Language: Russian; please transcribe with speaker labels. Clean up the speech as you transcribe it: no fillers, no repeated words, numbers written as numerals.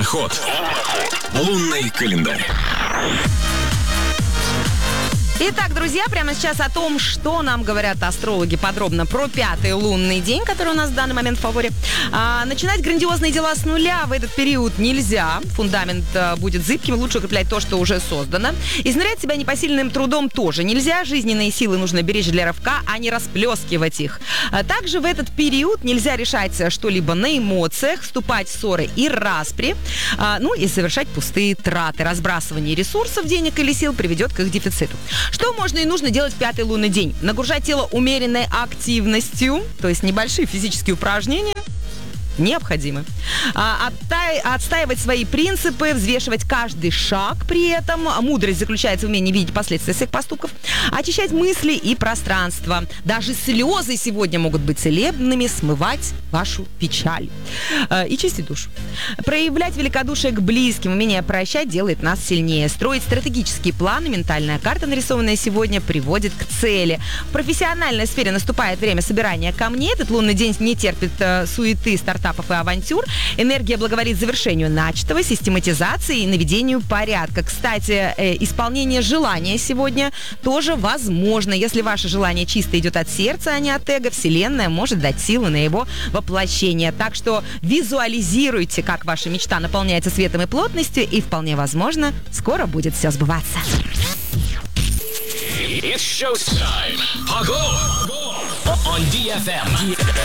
Speaker 1: Луноход. Лунный календарь.
Speaker 2: Итак, друзья, прямо сейчас о том, что нам говорят астрологи подробно про 5-й лунный день, который у нас в данный момент в фаворе. Начинать грандиозные дела с нуля в этот период нельзя. Фундамент будет зыбким, лучше укреплять то, что уже создано. Изнурять себя непосильным трудом тоже нельзя. Жизненные силы нужно беречь для рывка, а не расплескивать их. Также в этот период нельзя решать что-либо на эмоциях, вступать в ссоры и распри, и совершать пустые траты. Разбрасывание ресурсов, денег или сил приведет к их дефициту. Что можно и нужно делать в 5-й лунный день? Нагружать тело умеренной активностью, то есть небольшие физические упражнения необходимы. Отстаивать свои принципы, взвешивать каждый шаг при этом. Мудрость заключается в умении видеть последствия своих поступков. Очищать мысли и пространство. Даже слезы сегодня могут быть целебными, смывать вашу печаль. И чистить душу. Проявлять великодушие к близким, умение прощать делает нас сильнее. Строить стратегические планы, ментальная карта, нарисованная сегодня, приводит к цели. В профессиональной сфере наступает время собирания камней. Этот лунный день не терпит суеты, стартапов и авантюр. Энергия благоволит завершению начатого, систематизации и наведению порядка. Кстати, исполнение желания сегодня тоже возможно. Если ваше желание чисто идет от сердца, а не от эго, Вселенная может дать силы на его воплощение. Так что визуализируйте, как ваша мечта наполняется светом и плотностью, и вполне возможно, скоро будет все сбываться.
Speaker 1: It's showtime. Ого! On DFM.